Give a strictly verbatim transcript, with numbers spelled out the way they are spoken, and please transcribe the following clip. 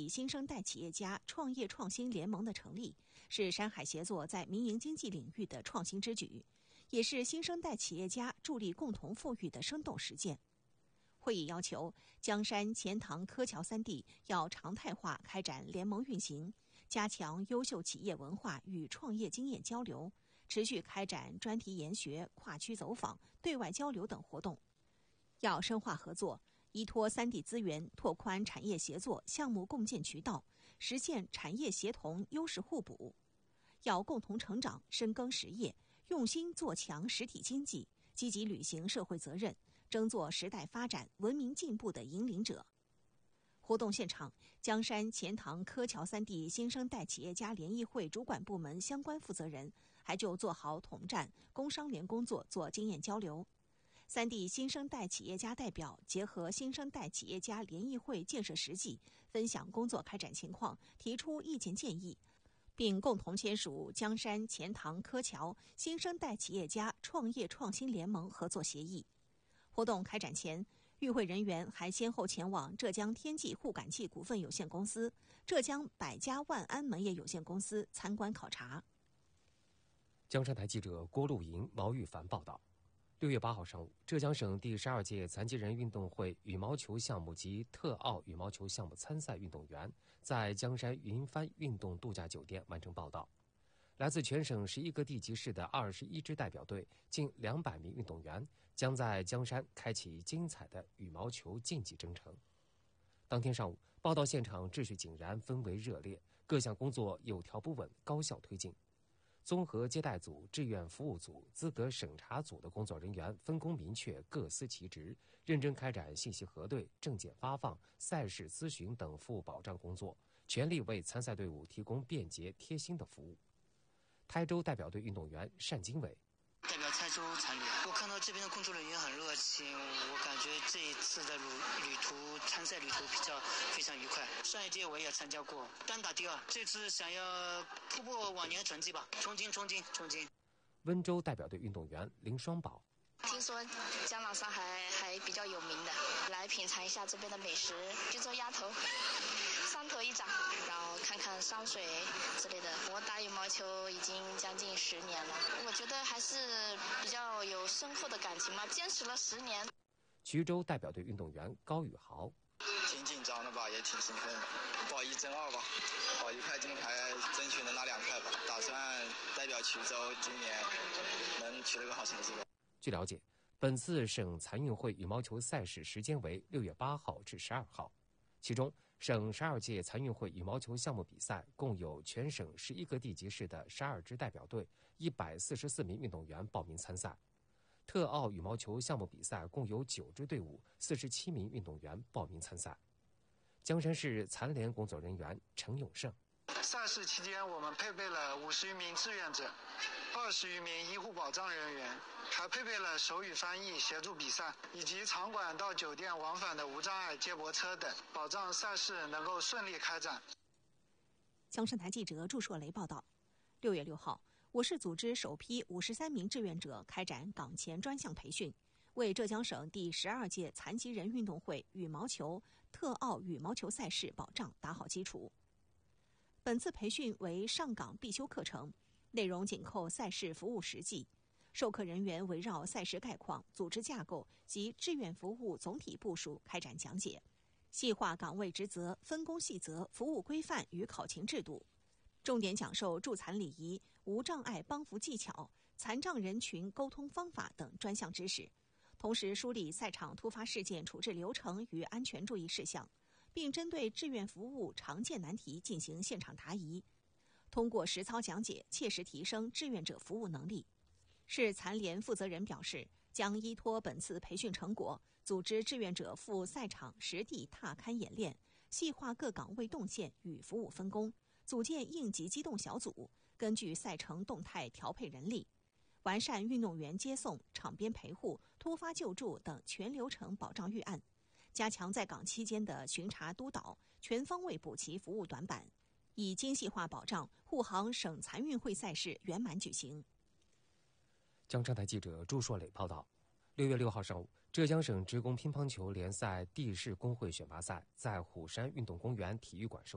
地新生代企业家创业创新联盟的成立，是山海协作在民营经济领域的创新之举，也是新生代企业家助力共同富裕的生动实践。会议要求江山、钱塘、柯桥三地要常态化开展联盟运行，加强优秀企业文化与创业经验交流，持续开展专题研学、跨区走访、对外交流等活动。要深化合作，依托三地资源，拓宽产业协作、项目共建渠道，实现产业协同、优势互补。要共同成长，深耕实业，用心做强实体经济，积极履行社会责任，争做时代发展、文明进步的引领者。活动现场，江山、钱塘、柯桥三地新生代企业家联谊会主管部门相关负责人还就做好统战、工商联工作做经验交流。三地新生代企业家代表结合新生代企业家联谊会建设实际，分享工作开展情况，提出意见建议，并共同签署江山、钱塘、柯桥新生代企业家创业创新联盟合作协议。活动开展前，与会人员还先后前往浙江天际互感器股份有限公司、浙江百家万安门业有限公司参观考察。 江山台记者郭露莹、毛玉凡报道。六月八号上午，浙江省第十二届残疾人运动会羽毛球项目及特奥羽毛球项目参赛运动员在江山云帆运动度假酒店完成报到。来自全省十一个地级市的二十一支代表队，近两百名运动员将在江山开启精彩的羽毛球竞技征程。当天上午，报到现场秩序井然，氛围热烈，各项工作有条不紊，高效推进。综合接待组、志愿服务组、资格审查组的工作人员分工明确，各司其职，认真开展信息核对、证件发放、赛事咨询等服务保障工作，全力为参赛队伍提供便捷贴心的服务。台州代表队运动员单经纬代表台州参旅，我看到这边的工作人员很热情，我感觉这一次的旅旅途参赛旅途比较非常愉快。上一届我也参加过，单打第二，这次想要突破往年成绩吧，冲劲冲劲冲劲。 温州代表队运动员林双宝， 听说江南上海还比较有名的，来品尝一下这边的美食，就做鸭头，三头一掌，然后看看山水之类的。我打羽毛球已经将近十年了，我觉得还是比较有深厚的感情嘛，坚持了十年。 衢州代表队运动员高宇豪， 挺紧张的吧，也挺兴奋的，保一争二吧，保一块金牌，争取能拿两块吧。打算代表衢州今年能取得个好成绩吧。 据了解，本次省残运会羽毛球赛事时间为六月八号至十二号，其中省十二届残运会羽毛球项目比赛共有全省十一个地级市的十二支代表队、一百四十四名运动员报名参赛。特奥羽毛球项目比赛共有九支队伍、四十七名运动员报名参赛。江山市残联工作人员陈永胜， 赛事期间，我们配备了五十余名志愿者，二十余名医护保障人员，还配备了手语翻译协助比赛，以及场馆到酒店往返的无障碍接驳车等，保障赛事能够顺利开展。 江山台记者祝硕雷报道。六月六号，我市组织首批五十三名志愿者开展岗前专项培训，为浙江省第十二届残疾人运动会羽毛球特奥羽毛球赛事保障打好基础。本次培训为上岗必修课程，内容紧扣赛事服务实际，授课人员围绕赛事概况、组织架构及志愿服务总体部署开展讲解，细化岗位职责、分工细则、服务规范与考勤制度，重点讲授助残礼仪、无障碍帮扶技巧、残障人群沟通方法等专项知识，同时梳理赛场突发事件处置流程与安全注意事项，并针对志愿服务常见难题进行现场答疑，通过实操讲解切实提升志愿者服务能力。市残联负责人表示，将依托本次培训成果，组织志愿者赴赛场实地踏勘演练，细化各岗位动线与服务分工，组建应急机动小组，根据赛程动态调配人力，完善运动员接送、场边陪护、突发救助等全流程保障预案，加强在岗期间的巡查督导，全方位补齐服务短板，以精细化保障护航省残运会赛事圆满举行。 江山台记者朱硕磊报道。六月六号上午，浙江省职工乒乓球联赛地市工会选拔赛在虎山运动公园体育馆收